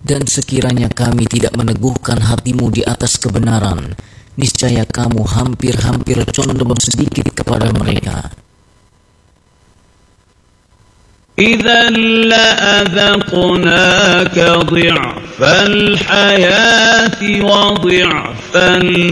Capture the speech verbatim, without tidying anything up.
Dan sekiranya kami tidak meneguhkan hatimu di atas kebenaran, niscaya kamu hampir-hampir condong sedikit kepada mereka. إِذًا لَّأَذَقْنَاكَ ضِعْفَ الْحَيَاةِ وَضِعْفَ